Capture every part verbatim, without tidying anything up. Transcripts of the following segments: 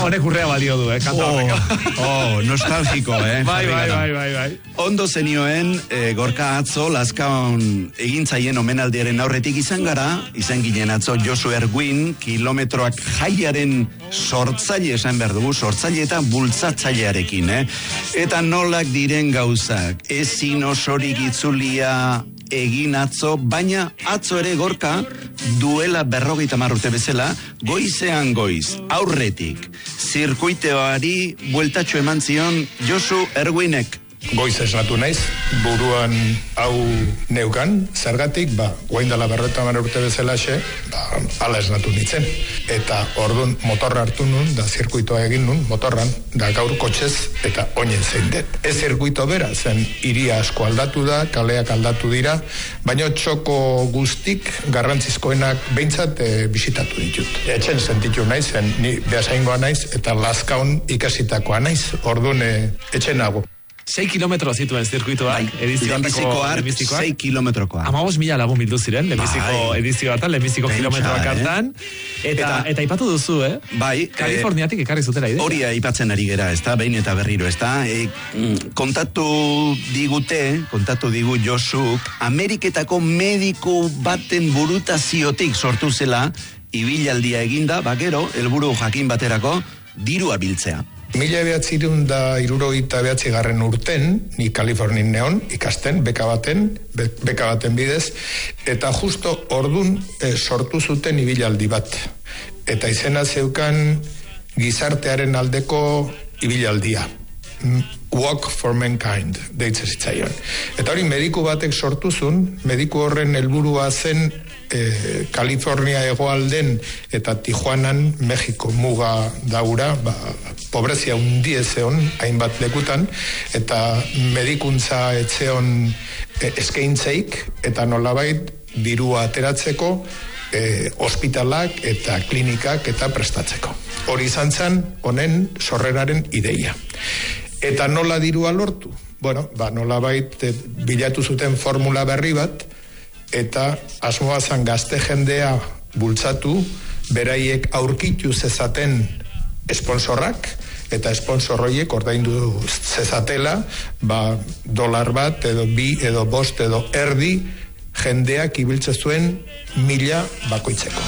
honek urrea balio du, eh, kanta horrek. Oh, oh, nostalgiko, eh. Bai, bai, bai, bai, bai. Ondo zenioen, eh, Gorka atzo, Lazkaon egintzaien omenaldiaren aurretik izan gara, izan ginen atzo Josu Erguin, kilometroak jaiaren sortzaile esan behar dugu, sortzaile eta bultzatzailearekin, eh. Eta nolak diren gauzak, ezin osorik itzulia egin atzo, baina atzo ere Gorka duela berrogeita hamar urte bezala, goizean goiz, aurretik, zirkuiteoari bueltatxo eman zion Josu Erguinek. Goiz esnatu naiz, buruan hau neukan, zergatik, ba, guain dela berreta hamar urte bezalaxe, ba, ala esnatu nintzen. Eta orduan motorra hartu nun, da zirkuitoa egin nun, motorran, da gaur kotxez, eta oinen zein dut. Ez zirkuito bera, zen iria asko aldatu da, kaleak aldatu dira, baina txoko guztik garrantzizkoenak behintzat e, bisitatu ditut. Etxen sentitu naiz, zen ni behasaingoa naiz, eta Lazkaon ikasitakoa naiz, orduan e, etxen nago. Sei kilometro zituen zirkuitoak, bai, edizioatako lehenbizikoak. Sei kilometrokoa. Amabos mila lagun bildu ziren, lehenbiziko bai. edizioatan, lehenbiziko kilometroak eh? hartan. Eta, eta, eta ipatu duzu, eh? Bai. Kaliforniatik ekarri zutela idea. Hori aipatzen ari gera, ez da, behin eta berriro, ez da. E, kontatu digute, kontatu digu Josuk, Ameriketako mediku baten burutaziotik sortu zela, ibilaldia eginda, bakero, helburu jakin baterako, dirua biltzea. Mila behatzirun da irurogeita behatzi garren urten, ni Kalifornin neon, ikasten, beka baten, be, beka baten bidez, eta justo ordun e, sortu zuten ibilaldi bat. Eta izena zeukan gizartearen aldeko ibilaldia. Walk for Mankind, deitzen zitzaion. Eta hori mediku batek sortu zuen, mediku horren helburua zen E, Kalifornia hegoalden eta Tijuanan, Mexiko muga daura, ba, pobrezia undiez egon, hainbat lekutan, eta medikuntza etzeon e, eskaintzeik, eta nolabait dirua ateratzeko e, ospitalak eta klinikak eta prestatzeko. Hori izan zen, honen sorreraren ideia. Eta nola dirua lortu? Bueno, ba, nolabait e, bilatu zuten formula berri bat, eta asmoa zan gazte jendea bultzatu, beraiek aurkitu zezaten esponsorrak, eta esponsorroiek ordaindu zezatela, ba, dolar bat, edo bi, edo bost, edo erdi, jendeak ibiltze zuen mila bakoitzeko.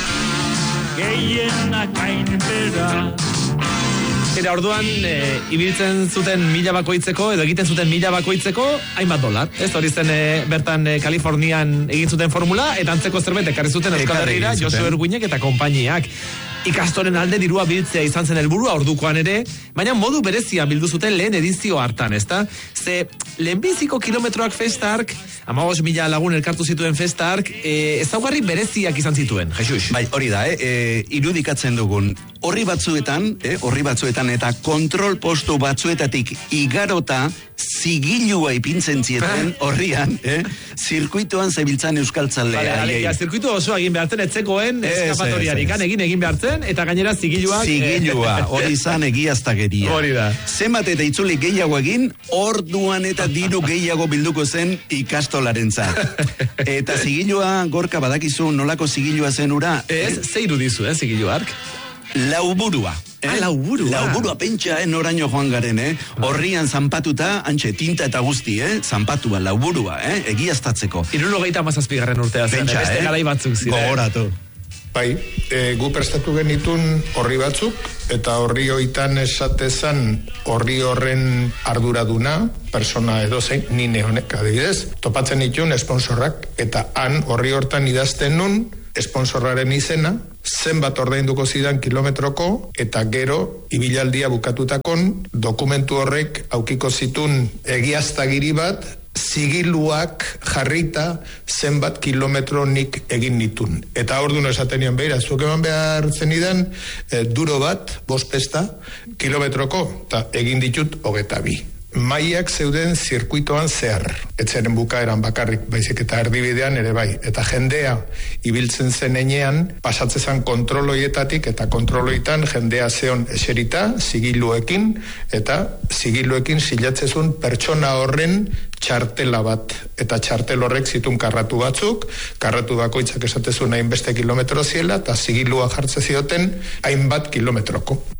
Era orduan, e, ibiltzen zuten mila bakoitzeko, edo egiten zuten mila bakoitzeko, hainbat dolar. Ez hori zen e, bertan e, Kalifornian egin zuten formula, eta antzeko zerbait ekarri zuten Euskal Herrira, Josu Erguinek eta konpainiak. Ikastoren alde dirua biltzea izan zen helburua ordukoan ere, baina modu berezia bildu zuten lehen edizio hartan, ezta? Ze lehenbiziko kilometroak festark, amabos mila lagun elkartu zituen festark, e, ezaugarri bereziak izan zituen, Jesus. Bai, hori da, eh? E, irudikatzen dugun, horri batzuetan, eh? horri batzuetan eta kontrol postu batzuetatik igarota zigilua ipintzen zieten horrian, eh? zirkuitoan zebiltzan euskaltzalea. Vale, alegia, zirkuito oso egin behartzen, etzekoen eskapatoriarikan egin egin behartzen, eta gainera zigiluak... Zigilua, hori izan egiaztakeria. Hori da. Zenbat eta itzuli gehiago egin, orduan eta diru gehiago bilduko zen ikastolarentzat. Eta zigilua, Gorka, badakizu nolako zigilua zen ura? Ez, ze irudizu, eh, zigiluark? Lauburua. Eh? Ah, lauburua. Lauburua pentsa, eh, noraino joan garen, eh? Horrian zanpatuta, antxe, tinta eta guzti, eh? Zanpatua, lauburua, eh? Egiaztatzeko. Irurogeita mazazpigarren urtea zen, Pentsa, beste eh? garai batzuk ziren. Gogoratu. Bai, e, gu prestatu genitun horri batzuk, eta horri hoitan esatezan horri horren arduraduna, persona edozein, nine honek adibidez, topatzen ditun esponsorrak, eta han horri hortan idazten nun, esponsorraren izena, zenbat ordainduko zidan kilometroko, eta gero, ibilaldia bukatutakon, dokumentu horrek aukiko zitun egiaztagiri bat, zigiluak jarrita zenbat kilometro nik egin nitun. Eta orduan esaten nian behira, zuek eman behar zenidan, e, duro bat, bost pesta, kilometroko, eta egin ditut hogeta bi. Maiak zeuden zirkuitoan zehar. Etzeren bukaeran bakarrik, baizik eta erdibidean ere bai. Eta jendea ibiltzen zen enean, pasatzezan kontroloietatik, eta kontroloitan jendea zeon eserita, zigiluekin, eta zigiluekin silatzezun pertsona horren txartela bat. Eta txartel horrek zitun karratu batzuk, karratu bakoitzak esatezun hainbeste kilometro ziela, eta zigilua jartze zioten hainbat kilometroko.